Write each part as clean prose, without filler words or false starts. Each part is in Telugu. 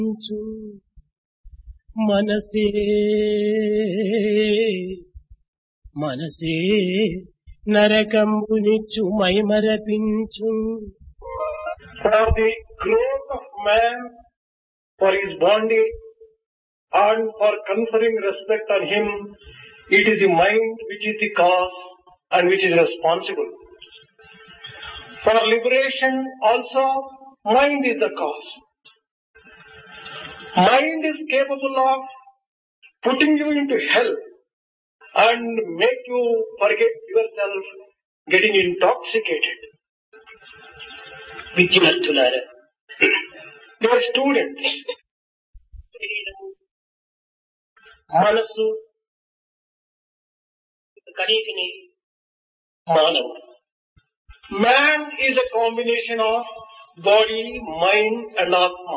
छु మనసే మనసే నరకంబునిచ్చు మైమరపించు. For the growth of man, for his bondage, and for conferring respect on him, it is the mind which is the cause and which is responsible. For liberation also, mind is the cause. Mind is capable of putting you into hell and make you forget yourself, getting intoxicated. విద్యార్థులారా, Dear students, శరీరము మనసు కలిగిన మానవుడు. man is a combination of body, mind and atma.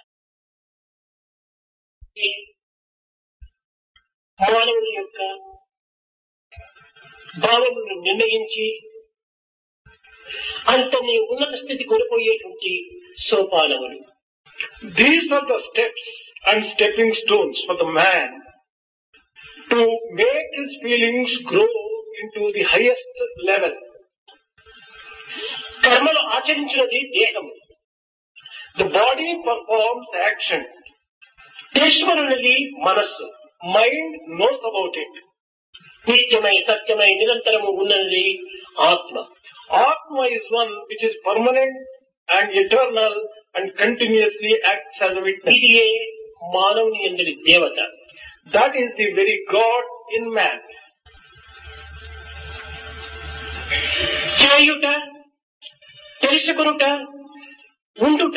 ఈ మానవుని యొక్క భావములను నిర్ణయించి అంతని ఉన్నత స్థితి కొనిపోయేటువంటి సోపానములు. These are the steps and stepping stones for the man to make his feelings grow into the highest level. కర్మలు ఆచరించినది దేహము. The body performs action. తెలుసుకున్నది మనస్సు. Mind knows about it. నిత్యమై సత్యమై నిరంతరము ఉన్నది ఆత్మ. Atma is one which is permanent and eternal and continuously acts as a witness. ఇదియే మానవుని యందలి దేవత. That is the very God in man. చేయుట, తెలుసుకొనుట, ఉండుట,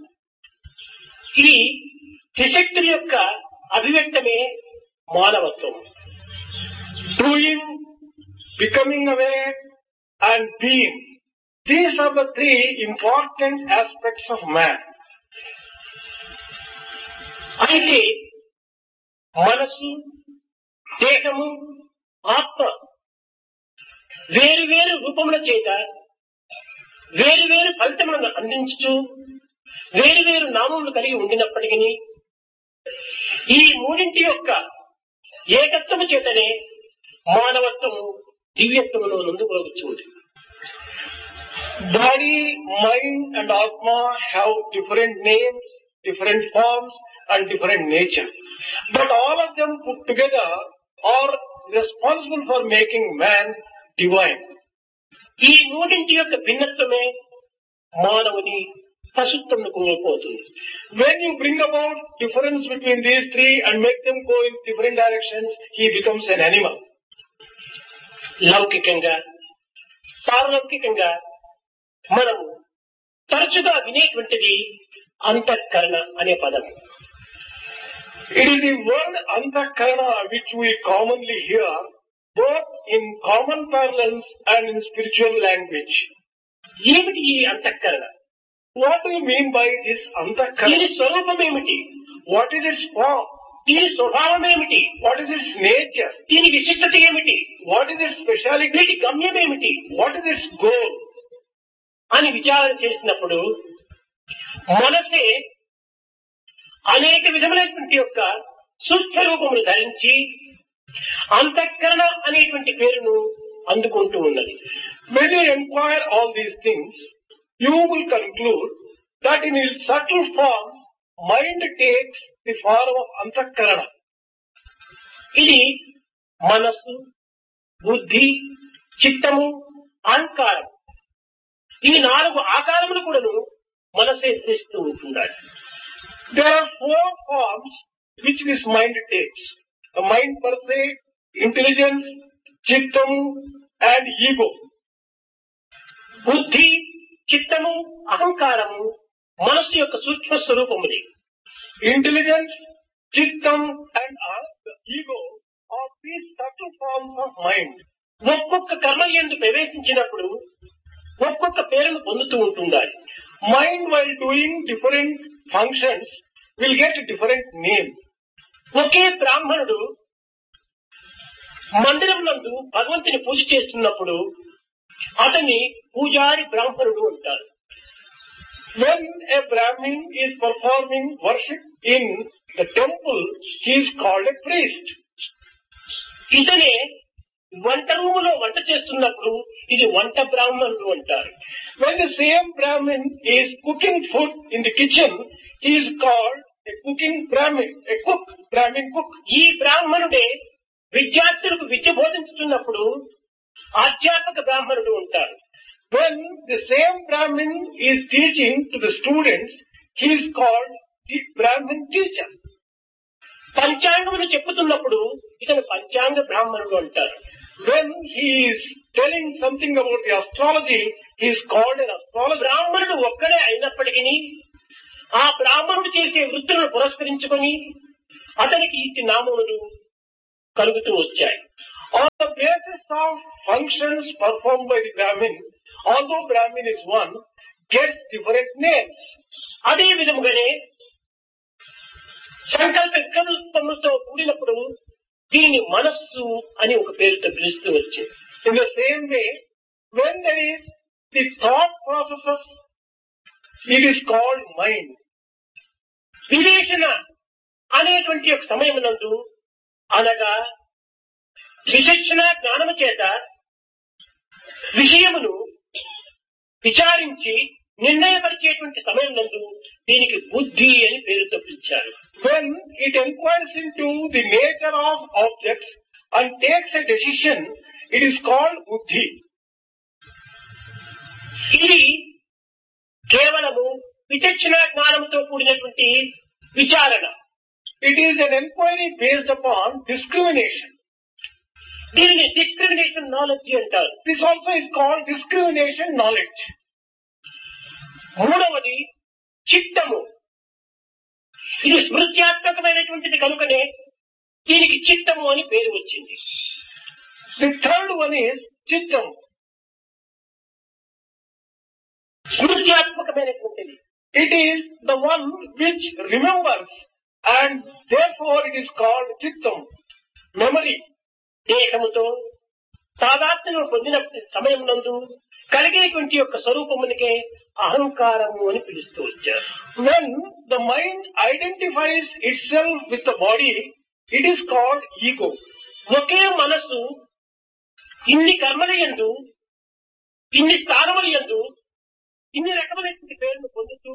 ఈ త్రిశక్తుల యొక్క అభివ్యక్తమే మానవత్వం. Doing, becoming aware and being. These are the three important aspects of man. అయితే మనస్సు, దేహము, ఆత్మ వేరు వేరు రూపముల చేత వేరు వేరు ఫలితములను అందించుతూ వేరు వేరు నామములు కలిగి ఉండినప్పటికీ ఈ మూడింటి యొక్క ఏకత్వము చేతనే మానవత్వము దివ్యత్వములో నందుకోవచ్చు. Body, mind and Atma have different names, different forms and different nature. But all of them put together are responsible for making man divine. ఈ మూడింటి యొక్క భిన్నత్వమే మానవుని పశుత్వమును కోల్పోతుంది. When you bring about difference between these three and make them go in different directions, he becomes an animal. లౌకికంగా, పారలౌకికంగా మనము తరచుగా వినేటువంటిది అంతఃకరణ అనే పదం. It is the word antakarana which we commonly hear both in common parlance and in spiritual language. ఏమిటి ఈ అంతఃకరణ? What do you mean by this దీని antakarana? స్వరూపం ఏమిటి? What is its form? దీని స్వభావం ఏమిటి? What is its nature? దీని విశిష్టత ఏమిటి? What is its speciality? వీటి గమ్యం ఏమిటి What is its goal? అని విచారణ చేసినప్పుడు మనసే అనేక విధములైనటువంటి యొక్క సూక్ష్మ రూపములు ధరించి అంతఃకరణ అనేటువంటి పేరును అందుకుంటూ ఉన్నది. When you inquire all these things, you will conclude that in its subtle forms, mind takes the form of antakarana. ఇది మనస్సు, బుద్ధి, చిత్తము, అహంకారం, ఈ 4 ఆకారములు కూడాను మనసే ధరిస్తూ ఉంటున్నాడు. There are 4 forms which this mind takes. The mind per se, intelligence, chittam and ego. బుద్ధి, చిత్తము, అహంకారము మనస్సు యొక్క సూక్ష్మ స్వరూపముది. Intelligence, chittam and ego are these subtle forms of mind. ఒక్కొక్క కర్మ యందు ప్రవేశించినప్పుడు ఒక్కొక్క పేరును పొందుతూ ఉంటుండాలి. Mind while doing different functions will get a different name. ఒకే బ్రాహ్మణుడు మందిరం నందు భగవంతుని పూజ చేస్తున్నప్పుడు అతన్ని పూజారి బ్రాహ్మణుడు అంటారు. When a Brahmin is performing worship in the temple, he is called a priest. ఇతనే వంట రూములో వంట చేస్తున్నప్పుడు ఇది వంట బ్రాహ్మణుడు అంటారు. When the same Brahmin is cooking food in the kitchen, he is called a cooking Brahmin, a cook, Brahmin cook. ఈ బ్రాహ్మణుడే విద్యార్థులకు విద్య బోధించుతున్నప్పుడు అధ్యాపక బ్రాహ్మణుడు ఉంటారు. When the same Brahmin is teaching to the students, he is called the Brahmin teacher. పంచాంగమును చెప్పుతున్నప్పుడు ఇతను పంచాంగ బ్రాహ్మణుడు అంటారు. When he is telling something about the astrology, he is called an astrologer. బ్రాహ్మణుడు ఒక్కడే అయినప్పటికీ ఆ బ్రాహ్మణుడు చేసే వృత్తులను పురస్కరించుకొని అతనికి ఇట్టి నామములు కలుగుతూ వచ్చాయి. On the basis of functions performed by the Brahmin, although Brahmin is one, gets different names. అదే విధముగానే సంకల్ప వికల్పములతో కూడినప్పుడు దీనిని మనస్సు అని ఒక పేరుతో పిలుస్తూ వచ్చింది. In the same way, when there is the thought processes, it is called mind. వివేచన అనేటువంటి ఒక సమయమునందు అనగా విచక్షణ జ్ఞానము చేత విషయమును విచారించి నిర్ణయపరిచేటువంటి సమయం నందు దీనికి బుద్ధి అని పేరుతో పిలిచారు. When it inquires into the nature of objects and takes a decision, it is called buddhi. ఇది కేవలము విచక్షణ జ్ఞానంతో కూడినటువంటి విచారణ. It is an inquiry based upon discrimination. దీనిని డిస్క్రిమినేషన్ నాలెడ్జ్ అంటారు. This also is called discrimination knowledge. మూడవది చిత్తము. ఇది స్మృత్యాత్మకమైనటువంటిది కనుకనే దీనికి చిత్తము అని పేరు వచ్చింది. The third one is chittam. స్మృత్యాత్మకమైనటువంటిది. It is the one which remembers, and therefore it is called chittam, memory. దేహముతో తాదాత్మ్యం పొందిన సమయం నందు కలిగేటువంటి యొక్క స్వరూపమునికే అహంకారము అని పిలుస్తూ వచ్చారు. When the mind identifies itself with the body, it is called ego. ఒకే మనసు ఇన్ని కర్మల యందు, ఇన్ని స్థానముల యందు, ఇన్ని రకమైనటువంటి పేర్లు పొందుతూ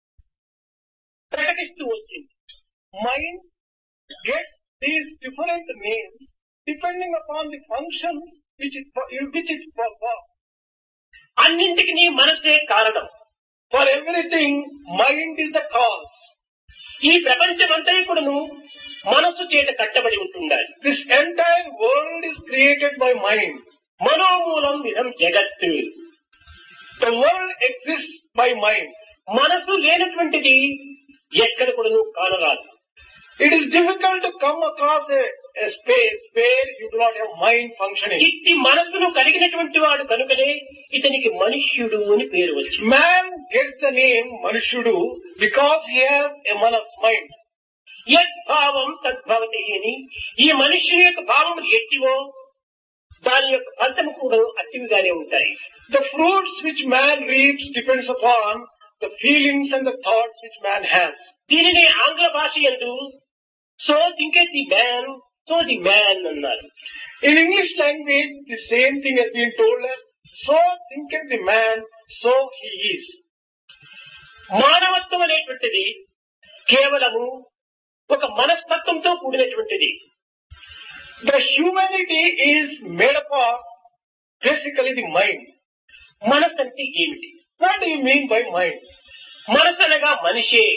ప్రకటిస్తూ వచ్చింది. Mind gets these different names depending upon the function which it performs. అన్నింటికి మనసే కారణం. For everything, mind is the cause. ఈ ప్రపంచమంతా కూడాను మనస్సు చేత కట్టబడి ఉంటుండాలి. This entire world is created by mind. మనోమూలం ఇదం జగత్. The world exists by mind. మనసు లేనటువంటిది ఎక్కడ కూడాను కానరాదు. It is difficult to come across a space where you do not have mind functioning. ఇట్టి మనసును కలిగినటువంటి వాడు కనుకనే ఇతనికి మనుష్యుడు అని పేరు వచ్చింది. Man gets the name Manushudu because he has a manas mind. యద్భావం తద్భవతి అని ఈ మనుష్యుని యొక్క భావం ఎట్టివో దాని యొక్క ఫలితం కూడా అట్టివిగానే ఉంటాయి. The fruits which man reaps depends upon the feelings and the thoughts which man has. దీనిని ఆంగ్ల భాష యందు so thinketh the man so the man అన్నారు. In English language, the same thing has been told as so thinketh the man, so he is. మానవత్వం అనేటువంటిది కేవలము ఒక మనస్తత్వంతో కూడినటువంటిది. The humanity is made up of basically the mind. మనసు అంటే ఏమిటి? What do you mean by mind? మనసు అనగా మనిషే.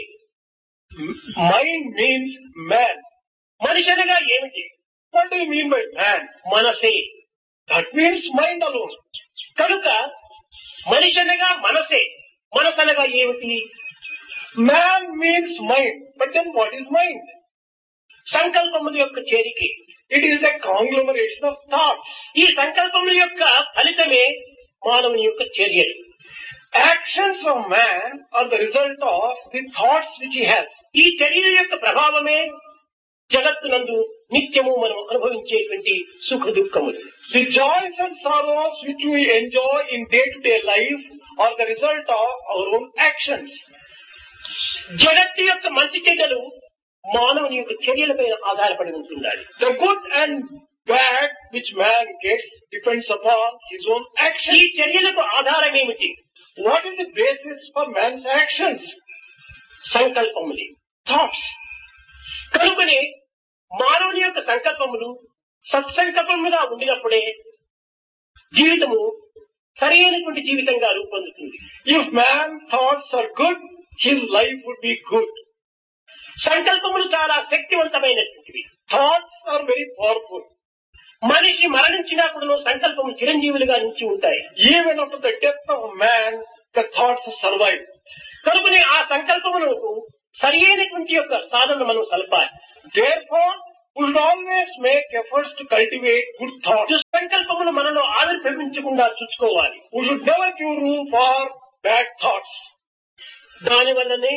Mind means man. మనిషి అనగా ఏమిటి? What do you mean by man? మనసే. That means mind alone. కనుక మనిషి అనగా మనసే. మనసు అనగా ఏమిటి? Man means mind. But then what is mind? సంకల్పముల యొక్క చేరిక. It is a conglomeration of thoughts. ఈ సంకల్పముల యొక్క ఫలితమే మానవుని యొక్క చర్యలు. Actions of man are the result of the thoughts which he has. ఈ చర్యల యొక్క ప్రభావమే జగత్తునందు నిత్యము మనం అనుభవించేటువంటి సుఖ దుఃఖములు. The joys and sorrows which we enjoy in day-to-day life are the result of our own actions. జగత్తు యొక్క మంచి చెడ్డలు మానవుని యొక్క చర్యలపై ఆధారపడి ఉంటుండాలి. The good and bad which man gets depends upon his own ఈ actions. చర్యలకు ఆధారం ఏమిటి? What is the basis for man's actions? సంకల్పములే, Thoughts. కనుకనే మానవుని యొక్క సంకల్పములు సత్సంకల్పముగా ఉండినప్పుడే జీవితము సరైనటువంటి జీవితంగా రూపొందుతుంది. If man's thoughts are good, his life would be good. సంకల్పములు చాలా శక్తివంతమైనటువంటివి. Thoughts are very powerful. మనిషి మరణించినప్పుడు సంకల్పము చిరంజీవులుగా నిలిచి ఉంటాయి. Even after the death of man, the thoughts survive. కనుకనే ఆ సంకల్పములకు సరి అయినటువంటి యొక్క సాధన మనం సలపాలి. Therefore, we should always make efforts to cultivate good thoughts. దుస్సంకల్పములు మనలో ఆవిర్భవించకుండా చూసుకోవాలి. We should never give room for bad thoughts. దానివల్లనే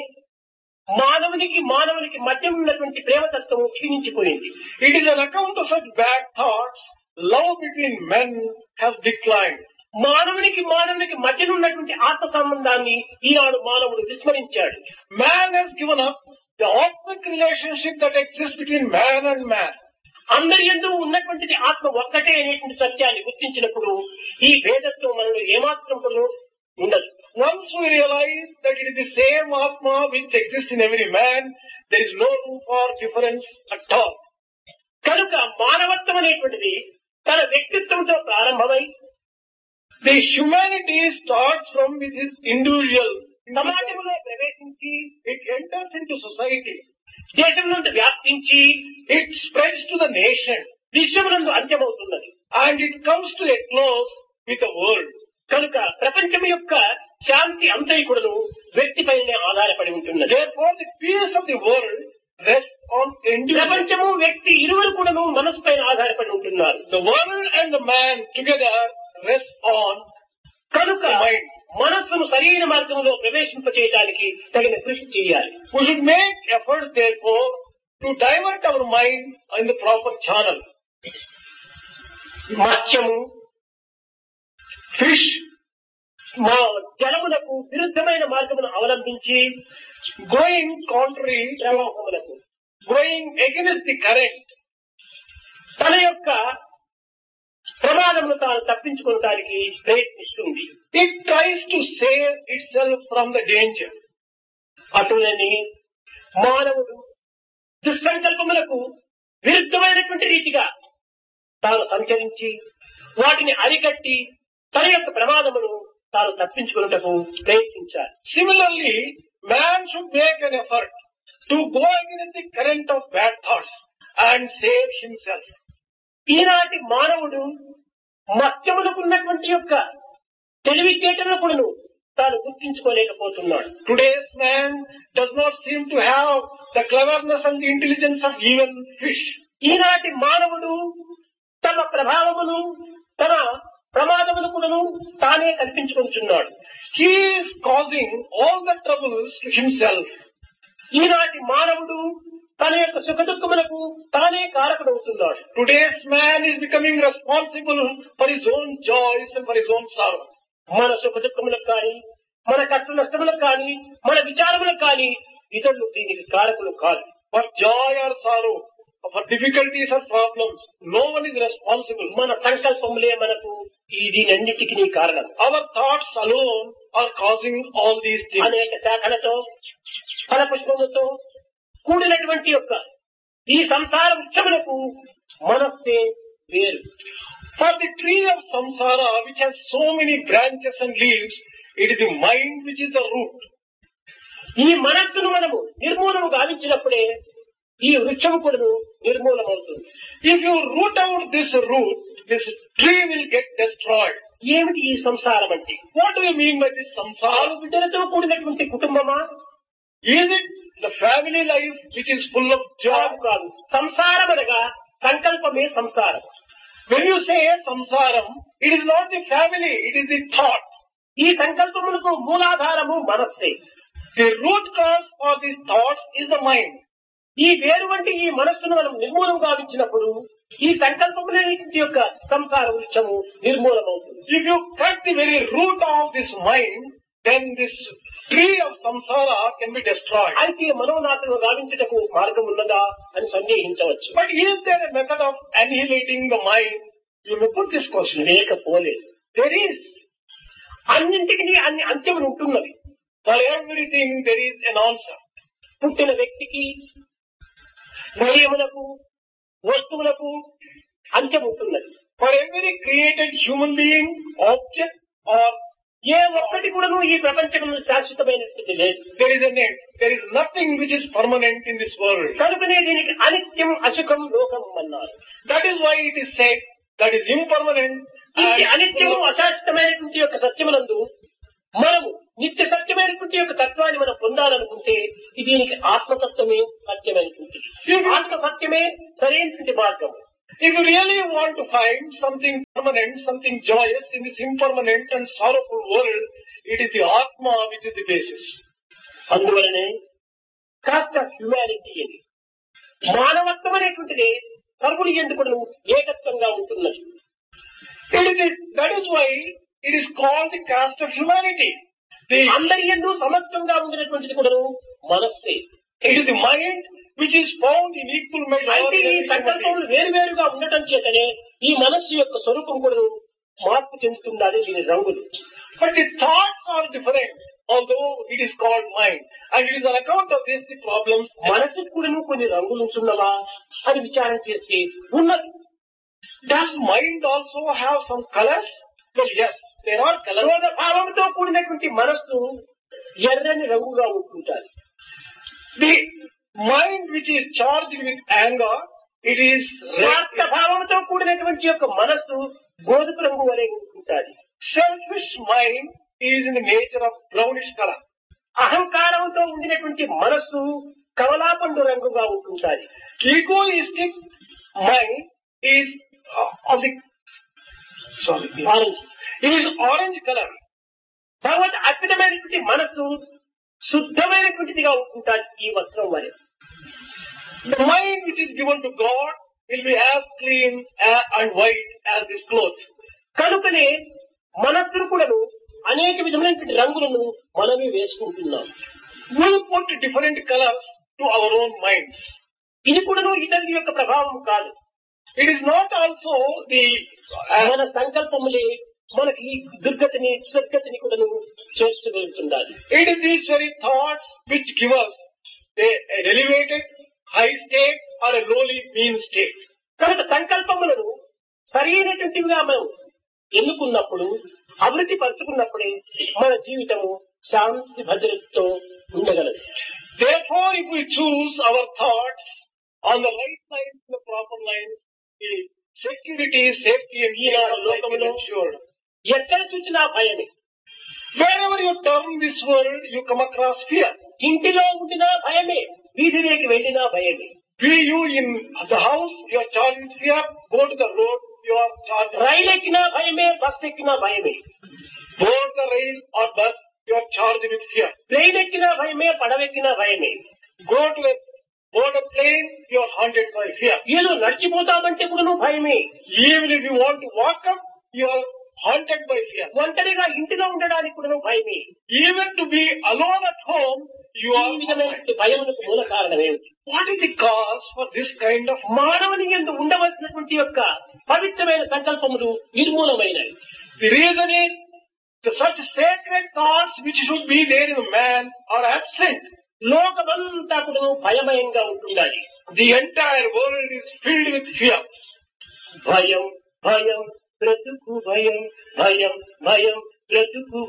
మానవునికి మధ్య ఉన్నటువంటి ప్రేమతత్వం క్షీణించిపోయింది. It is on account of such bad thoughts, love between men has declined. మానవునికి మధ్య ఉన్నటువంటి ఆత్మ సంబంధాన్ని ఈనాడు మానవుడు విస్మరించాడు. Man has given up the authentic relationship that exists between man and man. అందరి యందు ఉన్నటువంటిది ఆత్మ ఒక్కటే అనేటువంటి సత్యాన్ని గుర్తించినప్పుడు ఈ భేదత్వం మనలో ఏమాత్రం కూడా ఉండదు. Once we realize that it is the same Atma which exists in every man, there is no room for difference at all. కనుక మానవత్వం అనేటువంటిది తన వ్యక్తిత్వంతో ప్రారంభమై The humanity starts from with his individual. సమాజంలో ప్రవేశించి It enters into society. దేశం నుండి వ్యాప్తించి It spreads to the nation. విశ్వమునందు అంత్యమవుతున్నది. And it comes to a close with the world. కనుక ప్రపంచం యొక్క శాంతి అంతైకుడును వ్యక్తిపైనే ఆధారపడి ఉంటున్నది. Therefore, the peace of the world rests on individual. ప్రపంచము వ్యక్తి ఇరువురు కూడాను మనసు పైన ఆధారపడి ఉంటున్నారు. The world and the man together rest on కనుక mind. మనస్సును సరైన మార్గంలో ప్రవేశింపచేయడానికి తగిన కృషి చేయాలి. We should make efforts, therefore, to divert our mind in the proper channel. మత్స్యము, Fish మా జలములకు విరుద్ధమైన మార్గమును అవలంబించి going contrary to, ప్రవాహములకు going against the current, తన యొక్క ప్రమాదమును తాను తప్పించుకోవడానికి ప్రయత్నిస్తుంది. it tries to save itself from the danger. అటులని మానవుడు దుస్సంకల్పములకు విరుద్ధమైనటువంటి రీతిగా తాను సంచరించి వాటిని అరికట్టి తన యొక్క ప్రమాదమును తాను తప్పించుకున్నటకు ప్రయత్నించాలి. Similarly, man should make an effort to go against the current of bad thoughts and save himself. ఈనాటి మానవుడు మత్స్యమునకున్నటువంటి యొక్క తెలివితేటలను కూడాను తాను గుర్తించుకోలేకపోతున్నాడు. Today's man does not seem to have the cleverness and the intelligence of even fish. ఈనాటి మానవుడు తమ ప్రభావమును తన ప్రమాదమును కూడాను తానే కల్పించుకుంటున్నాడు. He is causing all the troubles to himself. ఈనాటి మానవుడు తన యొక్క సుఖదుఖములకు తానే కారకుడవుతున్నాడు. Today's man is becoming responsible for his own joys and for his own sorrow. మన సుఖదుఖములకు కానీ మన కష్ట నష్టములకు కానీ మన విచారములకు కానీ ఇతరులు దీనికి కారకులు కాదు. For joy or sorrow, for difficulties or problems, no one is responsible. మన సంకల్పములే మనకు దీనన్నిటికీ కారణం. Our thoughts alone are causing all these things. అనేక శాఖలతో ఫలపుష్పములతో కూడినటువంటి యొక్క ఈ సంసార వృక్షములకు మనస్సే వేరు. For the tree of samsara, which has so many branches and leaves, it is the mind which is the root. ఈ మనస్సును మనము నిర్మూలము గావించినప్పుడే ఈ వృక్షము కూడా నిర్మూలమవుతుంది. If you root out this root, this tree will get destroyed. ఏమిటి ఈ సంసారం అంటే? What do you mean by this samsara? బిడ్డలతో కూడినటువంటి కుటుంబమా? Is it the family life which is full of joy? కాదు. సంసారం అనగా సంకల్పమే సంసారం. When you say samsaram, it is not the family, it is the thought. ఈ సంకల్పములకు మూలాధారము మనస్సే. The root cause for these thoughts is the mind. ఈ వేరు వంటి ఈ మనస్సును మనం నిర్మూలం గావించినప్పుడు ఈ సంకల్పములన్నింటి యొక్క సంసార వృక్షము నిర్మూలమవుతుంది. If you cut the very root of this mind, then this tree of samsara can be destroyed. అయితే మనోనాశనం గావించుటకు మార్గం ఉన్నదా అని సందేహించవచ్చు. But is there a method of annihilating the mind? You may put this question. లేకపోలేదు. There is. అన్నింటికి అన్ని అంత్యములు ఉంటున్నవి. For everything there is an answer. పుట్టిన వ్యక్తికి, విషయములకు, వస్తువులకు అంత్యం ఉంటున్నది. For every created human being, object or ఏ ఒక్కటి కూడాను ఈ ప్రపంచంలో శాశ్వతమైనటువంటి లేదు. there is an end. There is nothing which is permanent in this world. కనుకనే దీనికి అనిత్యం అసుఖం లోకం అన్నారు. That is why it is said that is impermanent. ఈ అనిత్యము అశాశ్వతమైనటువంటి యొక్క సత్యమునందు మనము నిత్య సత్యమైనటువంటి యొక్క తత్వాన్ని మనం పొందాలనుకుంటే దీనికి ఆత్మతత్వమే సత్యమైనటువంటి, ఆత్మ సత్యమే సరైనటువంటి మార్గం. If you really want to find something permanent, something joyous in this impermanent and sorrowful world, it is the Atma which is the basis. అందువలనే కాస్ట్ ఆఫ్ హ్యూమానిటీ అని మానవత్వం అనేటువంటిది సర్వులు ఎందుకు ఏకత్వంగా ఉంటున్నది. That is why it is called the caste of humanity. అందరి యందు సమత్వంగా ఉండినటువంటిది కూడా మనస్సే. It is the mind which is found in equal measure. అయితే ఈ సంకల్పములు వేరువేరుగా ఉండటం చేతనే ఈ మనస్సు యొక్క స్వరూపం కూడా మార్పు చెందుతున్నది. దీని రంగులు. But the thoughts are different, although it is called mind. And it is on account of this the problems. మనస్సు కూడా కొన్ని రంగులు ఉంటున్నవా అని విచారణ చేస్తే ఉన్నది. Does mind also have some colors? Well, yes, there are colors. క్రోధ భావంతో కూడినటువంటి మనస్సు ఎర్రని రంగుగా ఉంటుంటారు. The mind which is charged with anger, it is స్వార్థ భావంతో కూడినటువంటి యొక్క మనస్సు గోధుమ రంగు వలె ఉంటుంటారు. selfish mind is in the nature of brownish color. అహంకారంతో ఉండినటువంటి మనస్సు కమలాపండు రంగుగా ఉంటుంటారు. Egoistic mind is of the orange. it is orange color. భగవత్ అద్భుతమైనటువంటి మనస్సు శుద్ధమైనటువంటిదిగా ఉంటుంటారు ఈ వస్త్రం వలె. The mind which is given to God will be as clean and white as this cloth. కనుకనే మనస్సును కూడాను అనేక విధమైనటువంటి రంగులను మనమే వేసుకుంటున్నాం. We put different colors to our own minds. ఇది కూడాను ఇతరుల యొక్క ప్రభావం కాదు. It is not also the మన సంకల్పములే మనకి ఈ దుర్గతిని సద్గతిని కూడాను చేర్చగలుగుతున్నారు. it is these very thoughts which give us an elevated high state or a lowly mean state. కనుక సంకల్పములను సరైనటువంటివిగా మనం ఎన్నుకున్నప్పుడు, అభివృద్ధి పరుచుకున్నప్పుడే మన జీవితము శాంతి భద్రతతో ఉండగలదు. Therefore, if we choose our thoughts on the right lines, the proper lines, the security, safety and Eenadu peace of life is ensured. ఎక్కడ చూసినా భయమే. Wherever you turn this world, you come across fear. ఇంటిలో ఉండినా భయమే, వీధిలోకి వెళ్ళినా భయమే. Be you in the house, you are charged with fear. Go to the road, you are charged with రైలు ఎక్కినా భయమే, బస్సు ఎక్కినా భయమే. board the rail or bus, you are charged with fear. Plane ఎక్కినా భయమే, పడవెక్కినా భయమే. Go to a board a plane, you are haunted by fear. ఏదో నడిచిపోతామంటే కూడా భయమే. Even if you want to walk up, you are haunted by fear. ఒంటరిగా ఇంటిలో ఉండడానికి కూడా భయమే. Even to be alone at home, you ఈ are విధమైన భయములకు మూల కారణమేమిటి? What is the cause for this kind of మానవుని యందు ఉండవలసినటువంటి యొక్క పవిత్రమైన సంకల్పములు నిర్మూలమైనవి. The reason is that such sacred thoughts which should be there in a man are absent. లోకమంతా కూడా భయమయంగా ఉంటుండాలి. The entire world is filled with fear. భయం భయం బ్రతుకు భయం, భయం భయం బ్రతుకు